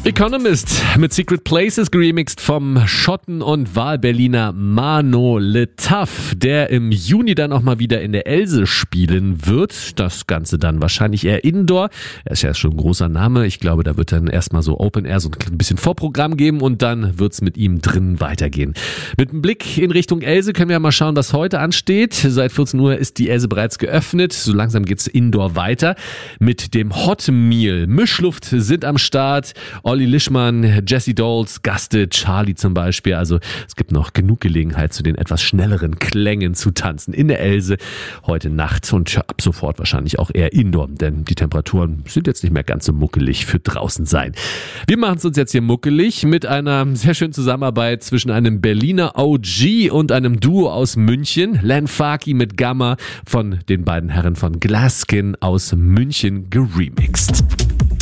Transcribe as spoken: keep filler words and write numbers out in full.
Economist mit Secret Places geremixed vom Schotten und Wahlberliner Mano Le Taf, der im Juni dann auch mal wieder in der Else spielen wird. Das Ganze dann wahrscheinlich eher Indoor. Er ist ja schon ein großer Name. Ich glaube, da wird dann erstmal so Open Air, so ein bisschen Vorprogramm geben und dann wird's mit ihm drin weitergehen. Mit einem Blick in Richtung Else können wir ja mal schauen, was heute ansteht. Seit vierzehn Uhr ist die Else bereits geöffnet. So langsam geht's Indoor weiter. Mit dem Hot Meal. Mischluft sind am Start. Olli Lischmann, Jesse Dolls, Gaste, Charlie zum Beispiel. Also es gibt noch genug Gelegenheit, zu den etwas schnelleren Klängen zu tanzen in der Else heute Nacht und ab sofort wahrscheinlich auch eher Indoor, denn die Temperaturen sind jetzt nicht mehr ganz so muckelig für draußen sein. Wir machen es uns jetzt hier muckelig mit einer sehr schönen Zusammenarbeit zwischen einem Berliner O G und einem Duo aus München. Len Faki mit Gamma, von den beiden Herren von Glasskin aus München geremixed.